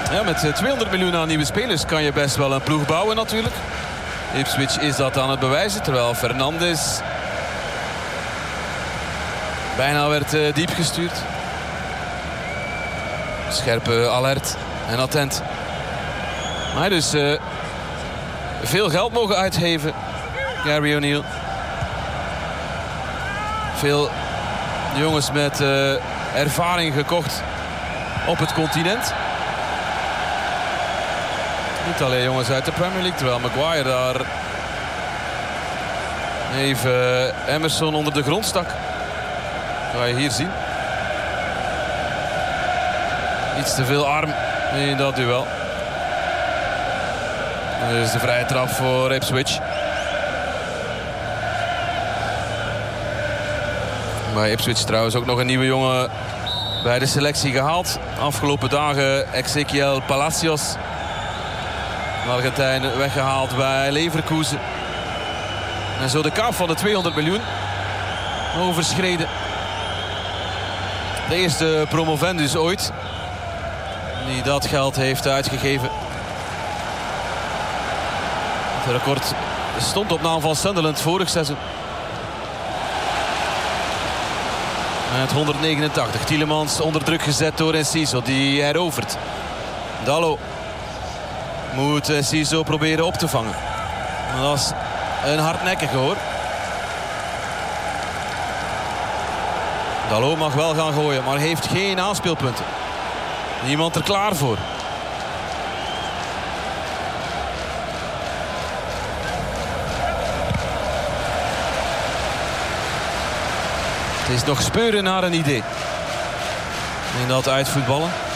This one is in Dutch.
Ja, met 200 miljoen aan nieuwe spelers kan je best wel een ploeg bouwen natuurlijk. Ipswich is dat aan het bewijzen, terwijl Fernandes bijna werd diep gestuurd. Scherpe, alert en attent. Maar dus veel geld mogen uitgeven, Gary O'Neill. Veel jongens met ervaring gekocht op het continent. Niet alleen jongens uit de Premier League, terwijl Maguire daar even Emerson onder de grond stak. Dat ga je hier zien. Iets te veel arm in dat duel. Dat is de vrije trap voor Ipswich. Bij Ipswich trouwens ook nog een nieuwe jongen bij de selectie gehaald. Afgelopen dagen Ezequiel Palacios. Een Argentijn weggehaald bij Leverkusen. En zo de kaap van de 200 miljoen overschreden. De eerste promovendus ooit die dat geld heeft uitgegeven. Het record stond op naam van Sunderland vorig seizoen. Met 189. Tielemans onder druk gezet door Enciso, die herovert. Dalot moet Enciso proberen op te vangen. Dat is een hardnekkige hoor. Dalot mag wel gaan gooien, maar heeft geen aanspeelpunten. Niemand er klaar voor. Het is nog speuren naar een idee in dat uitvoetballen.